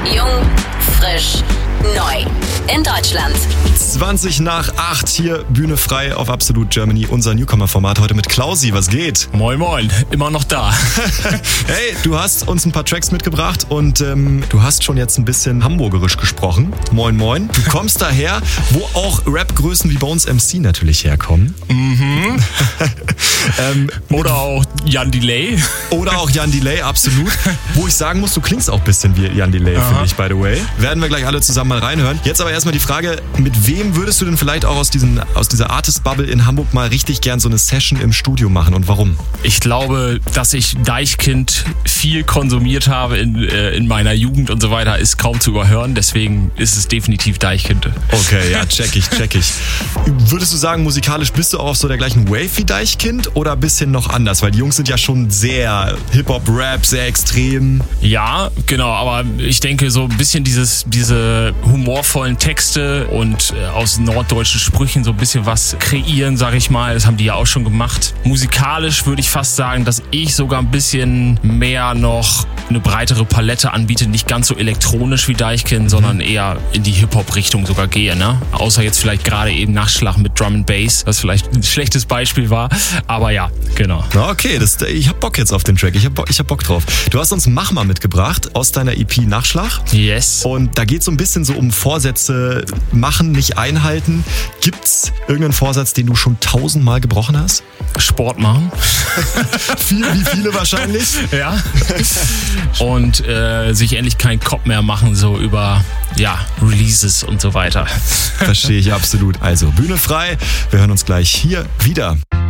Jung, frisch, neu. In Deutschland. 20 nach 8 hier, Bühne frei auf Absolut Germany. Unser Newcomer-Format heute mit Klausi. Was geht? Moin moin, immer noch da. Hey, du hast uns ein paar Tracks mitgebracht und du hast schon jetzt ein bisschen hamburgerisch gesprochen. Moin moin. Du kommst daher, wo auch Rap-Größen wie Bones MC natürlich herkommen. Mhm. Oder auch Jan Delay. Oder auch Jan Delay, absolut. Wo ich sagen muss, du klingst auch ein bisschen wie Jan Delay, finde ich, by the way. Werden wir gleich alle zusammen mal reinhören. Jetzt aber erstmal die Frage, mit wem würdest du denn vielleicht auch aus dieser Artist-Bubble in Hamburg mal richtig gern so eine Session im Studio machen und warum? Ich glaube, dass ich Deichkind viel konsumiert habe in meiner Jugend und so weiter, ist kaum zu überhören. Deswegen ist es definitiv Deichkind. Okay, ja, check ich. Würdest du sagen, musikalisch bist du auch auf so der gleichen Wave wie Deichkind oder ein bisschen noch anders? Weil die Jungs sind ja schon sehr Hip-Hop-Rap, sehr extrem. Ja, genau, aber ich denke so ein bisschen diese humorvollen Texte und aus norddeutschen Sprüchen so ein bisschen was kreieren, sag ich mal. Das haben die ja auch schon gemacht. Musikalisch würde ich fast sagen, dass ich sogar ein bisschen mehr noch eine breitere Palette anbiete. Nicht ganz so elektronisch wie Deichkind, sondern eher in die Hip-Hop-Richtung sogar gehe, ne? Außer jetzt vielleicht gerade eben Nachschlag mit Drum and Bass, was vielleicht ein schlechtes Beispiel war. Aber ja, genau. Okay, ich hab Bock jetzt auf den Track. Ich hab Bock drauf. Du hast uns Mach mal mitgebracht aus deiner EP Nachschlag. Yes. Und da geht es so ein bisschen so um Vorsätze machen, nicht einhalten. Gibt's irgendeinen Vorsatz, den du schon 1000-mal gebrochen hast? Sport machen. Wie viele wahrscheinlich? Ja. Und sich endlich keinen Kopf mehr machen, so über Releases und so weiter. Verstehe ich absolut. Also Bühne frei. Wir hören uns gleich hier wieder.